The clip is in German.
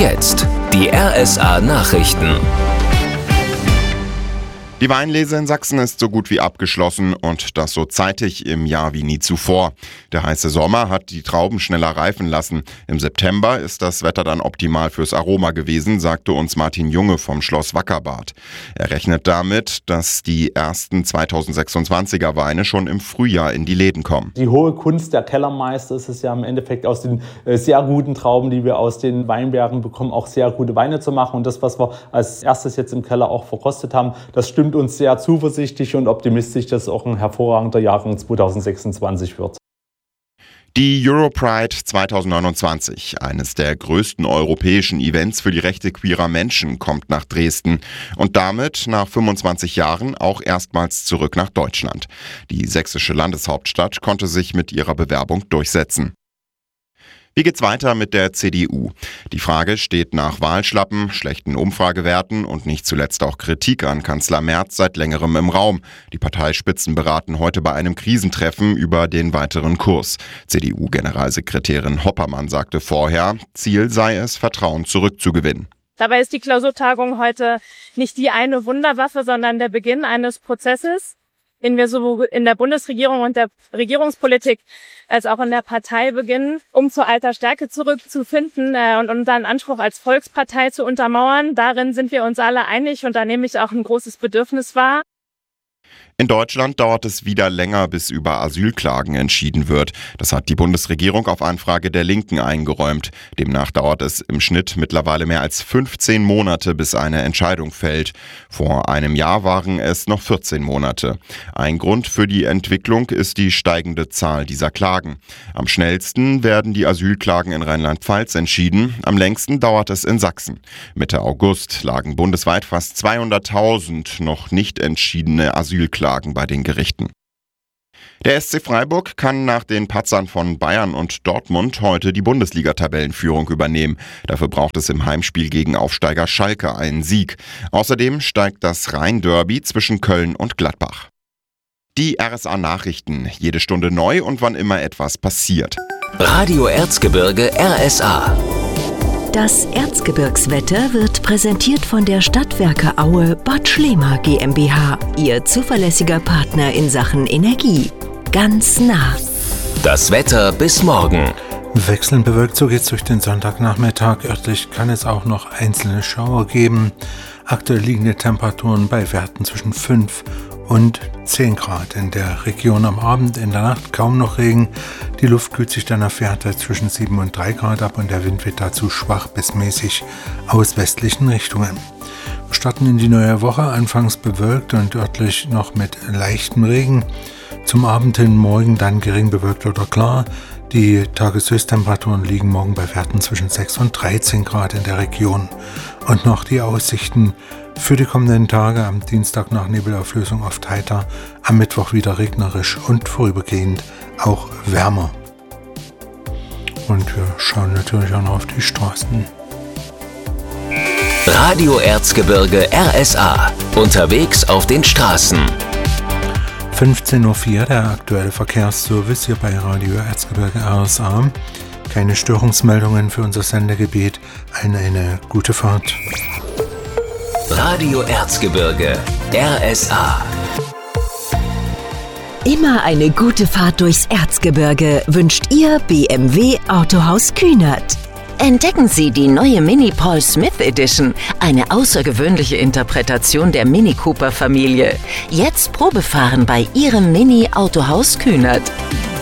jetzt die RSA Nachrichten. Die Weinlese in Sachsen ist so gut wie abgeschlossen und das so zeitig im Jahr wie nie zuvor. Der heiße Sommer hat die Trauben schneller reifen lassen. Im September ist das Wetter dann optimal fürs Aroma gewesen, sagte uns Martin Junge vom Schloss Wackerbad. Er rechnet damit, dass die ersten 2026er Weine schon im Frühjahr in die Läden kommen. Die hohe Kunst der Kellermeister ist es ja im Endeffekt, aus den sehr guten Trauben, die wir aus den Weinbergen bekommen, auch sehr gute Weine zu machen. Und das, was wir als erstes jetzt im Keller auch verkostet haben, das stimmt uns sehr zuversichtlich und optimistisch, dass es auch ein hervorragender Jahrgang 2026 wird. Die Europride 2029, eines der größten europäischen Events für die Rechte queerer Menschen, kommt nach Dresden und damit nach 25 Jahren auch erstmals zurück nach Deutschland. Die sächsische Landeshauptstadt konnte sich mit ihrer Bewerbung durchsetzen. Wie geht's weiter mit der CDU? Die Frage steht nach Wahlschlappen, schlechten Umfragewerten und nicht zuletzt auch Kritik an Kanzler Merz seit längerem im Raum. Die Parteispitzen beraten heute bei einem Krisentreffen über den weiteren Kurs. CDU-Generalsekretärin Hoppermann sagte vorher, Ziel sei es, Vertrauen zurückzugewinnen. Dabei ist die Klausurtagung heute nicht die eine Wunderwaffe, sondern der Beginn eines Prozesses, den wir sowohl in der Bundesregierung und der Regierungspolitik als auch in der Partei beginnen, um zur alter Stärke zurückzufinden und unseren Anspruch als Volkspartei zu untermauern. Darin sind wir uns alle einig und da nehme ich auch ein großes Bedürfnis wahr. In Deutschland dauert es wieder länger, bis über Asylklagen entschieden wird. Das hat die Bundesregierung auf Anfrage der Linken eingeräumt. Demnach dauert es im Schnitt mittlerweile mehr als 15 Monate, bis eine Entscheidung fällt. Vor einem Jahr waren es noch 14 Monate. Ein Grund für die Entwicklung ist die steigende Zahl dieser Klagen. Am schnellsten werden die Asylklagen in Rheinland-Pfalz entschieden. Am längsten dauert es in Sachsen. Mitte August lagen bundesweit fast 200.000 noch nicht entschiedene Asylklagen bei den Gerichten. Der SC Freiburg kann nach den Patzern von Bayern und Dortmund heute die Bundesliga-Tabellenführung übernehmen. Dafür braucht es im Heimspiel gegen Aufsteiger Schalke einen Sieg. Außerdem steigt das Rhein-Derby zwischen Köln und Gladbach. Die RSA-Nachrichten, jede Stunde neu und wann immer etwas passiert. Radio Erzgebirge RSA. Das Erzgebirgswetter wird präsentiert von der Stadtwerke Aue Bad Schlema GmbH, Ihr zuverlässiger Partner in Sachen Energie. Ganz nah. Das Wetter bis morgen. Wechselnd bewölkt, so geht's durch den Sonntagnachmittag. Örtlich kann es auch noch einzelne Schauer geben. Aktuell liegende Temperaturen bei Werten zwischen 5 und 10 Grad in der Region. Am Abend, in der Nacht kaum noch Regen. Die Luft kühlt sich dann auf Werte zwischen 7 und 3 Grad ab und der Wind wird dazu schwach bis mäßig aus westlichen Richtungen. Wir starten in die neue Woche, anfangs bewölkt und örtlich noch mit leichtem Regen. Zum Abend hin morgen dann gering bewölkt oder klar. Die Tageshöchsttemperaturen liegen morgen bei Werten zwischen 6 und 13 Grad in der Region. Und noch die Aussichten für die kommenden Tage: am Dienstag nach Nebelauflösung oft heiter, am Mittwoch wieder regnerisch und vorübergehend auch wärmer. Und wir schauen natürlich auch noch auf die Straßen. Radio Erzgebirge RSA. Unterwegs auf den Straßen. 15.04 Uhr, der aktuelle Verkehrsservice hier bei Radio Erzgebirge RSA. Keine Störungsmeldungen für unser Sendegebiet. Eine gute Fahrt. Radio Erzgebirge RSA. Immer eine gute Fahrt durchs Erzgebirge wünscht Ihr BMW Autohaus Kühnert. Entdecken Sie die neue Mini Paul Smith Edition, eine außergewöhnliche Interpretation der Mini Cooper Familie. Jetzt Probefahren bei Ihrem Mini Autohaus Kühnert.